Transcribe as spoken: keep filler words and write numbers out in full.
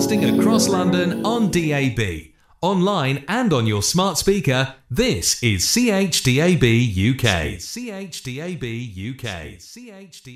Broadcasting across London on D A B. Online and on your smart speaker, this is C H D A B U K. C H D A B U K. C H D A B